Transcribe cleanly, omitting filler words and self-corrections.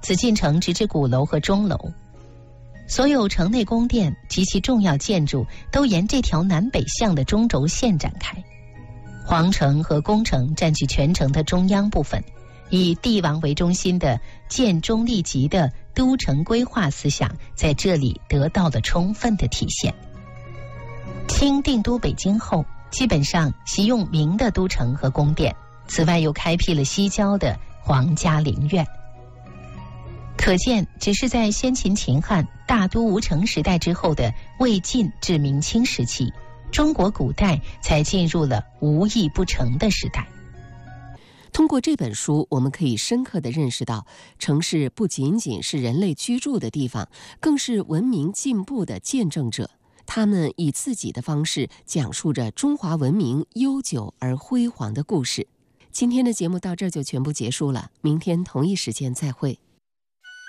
紫禁城直至鼓楼和钟楼。所有城内宫殿及其重要建筑都沿这条南北向的中轴线展开。皇城和宫城占据全城的中央部分，以帝王为中心的建中立极的都城规划思想在这里得到了充分的体现。清定都北京后，基本上习用明的都城和宫殿，此外又开辟了西郊的皇家陵苑。可见，只是在先秦秦汉大都无城时代之后的魏晋至明清时期，中国古代才进入了无易不成的时代。 通过这本书，我们可以深刻地认识到，城市不仅仅是人类居住的地方，更是文明进步的见证者。他们以自己的方式讲述着中华文明悠久而辉煌的故事。今天的节目到这儿就全部结束了，明天同一时间再会。